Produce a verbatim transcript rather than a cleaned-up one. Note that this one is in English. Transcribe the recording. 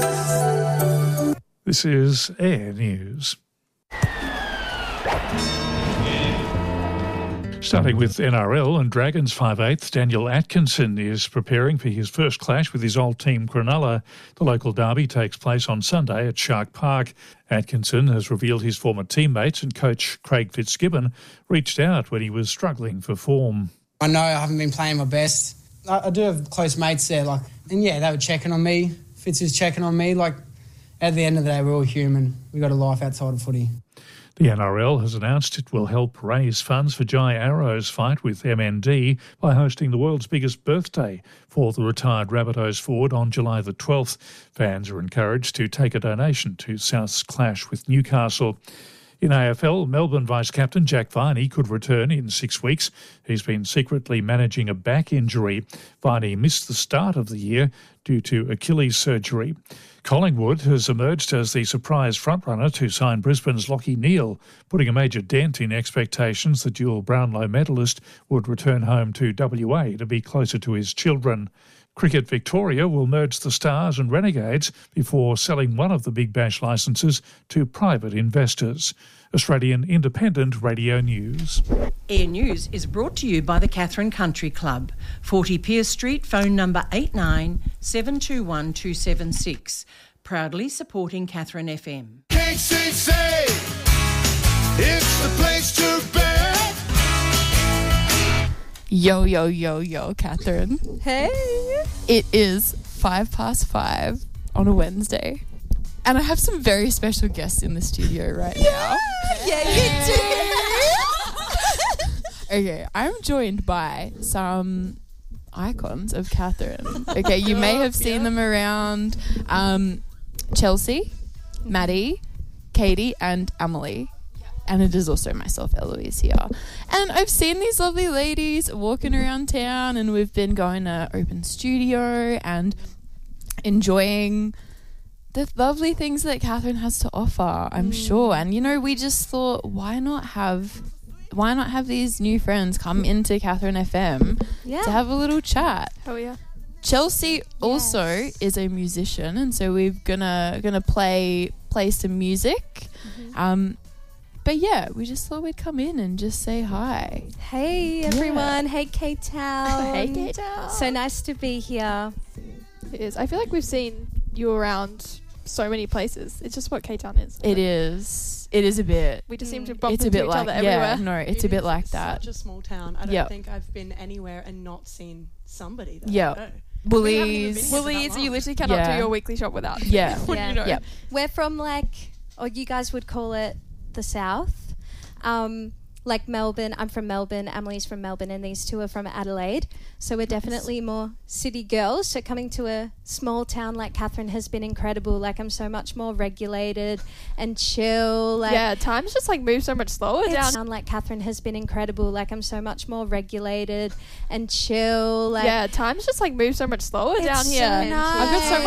This is Air News. Starting with N R L and Dragons five eighth, Daniel Atkinson is preparing for his first clash with his old team Cronulla. The local derby takes place on Sunday at Shark Park. Atkinson has revealed his former teammates and coach Craig Fitzgibbon reached out when he was struggling for form. I know I haven't been playing my best. I, I do have close mates there, like, and yeah, they were checking on me. Fitz is checking on me. Like, at the end of the day, we're all human. We've got a life outside of footy. The N R L has announced it will help raise funds for Jai Arrow's fight with M N D by hosting the world's biggest birthday for the retired Rabbitohs forward on July the twelfth. Fans are encouraged to take a donation to South's clash with Newcastle. In A F L, Melbourne Vice-Captain Jack Viney could return in six weeks. He's been secretly managing a back injury. Viney missed the start of the year due to Achilles surgery. Collingwood has emerged as the surprise frontrunner to sign Brisbane's Lachie Neale, putting a major dent in expectations the dual Brownlow medalist would return home to W A to be closer to his children. Cricket Victoria will merge the Stars and Renegades before selling one of the Big Bash licences to private investors. Australian Independent Radio News. Air News is brought to you by the Catherine Country Club, forty Pierce Street, phone number eight nine seven two one two seven six. Proudly supporting Catherine F M. K C C, it's the place to be. Yo, yo, yo, yo, Catherine. Hey. It is five past five on a Wednesday. And I have some very special guests in the studio right yeah. now. Yeah, you do. Okay, I'm joined by some icons of Catherine. Okay, you may have seen them around. Um, Chelsea, Maddie, Katie, and Emily. And it is also myself, Eloise, here. And I've seen these lovely ladies walking around town, and we've been going to Open Studio and enjoying the lovely things that Catherine has to offer, I'm mm. sure. And, you know, we just thought, why not have... Why not have these new friends come into Catherine F M yeah. to have a little chat? Oh, yeah. Chelsea also yes. is a musician, and so we're gonna gonna play play some music. Mm-hmm. Um, but yeah, we just thought we'd come in and just say hi. Hey everyone! Yeah. Hey K-Town! Hey K-Town! So nice to be here. It is. I feel like we've seen you around so many places. It's just what K-Town is. It is. It is a bit. We just seem to bump it's into a bit each like, other everywhere. Yeah, no, it's it a bit is like that. Such a small town. I don't yep. think I've been anywhere and not seen somebody that yeah. I know. Woolies. Woolies, you literally cannot yeah. do your weekly shop without. Yeah. yeah. You know. Yep. We're from like, or you guys would call it the South. Um, like Melbourne, I'm from Melbourne, Emily's from Melbourne, and these two are from Adelaide. So we're definitely more city girls. So coming to a small town like Catherine has been incredible. Like I'm so much more regulated and chill. Like yeah, time's just like move so much slower down. Town like Catherine has been incredible. Like I'm so much more regulated and chill. Like yeah, time's just like move so much slower it's down here. So nice. I've got so